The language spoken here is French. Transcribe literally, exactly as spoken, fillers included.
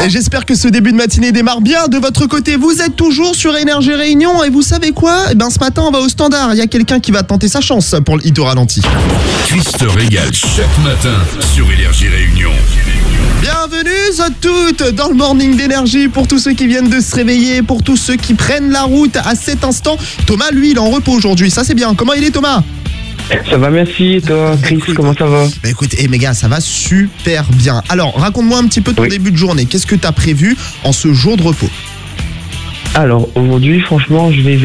Et j'espère que ce début de matinée démarre bien de votre côté. Vous êtes toujours sur Énergie Réunion et vous savez quoi? Eh ben, ce matin, on va au standard. Il y a quelqu'un qui va tenter sa chance pour le hit au ralenti. Chris te régale chaque matin sur Énergie Réunion. Bienvenue à toutes dans le Morning d'Énergie. Pour tous ceux qui viennent de se réveiller, pour tous ceux qui prennent la route à cet instant. Thomas, lui, il est en repos aujourd'hui. Ça, c'est bien. Comment il est, Thomas? Ça va, merci. Toi, Chris, comment ça va? Bah écoute, eh, mes gars, ça va super bien. Alors, raconte-moi un petit peu ton Oui. début de journée. Qu'est-ce que tu as prévu en ce jour de repos? Alors, aujourd'hui, franchement, je vais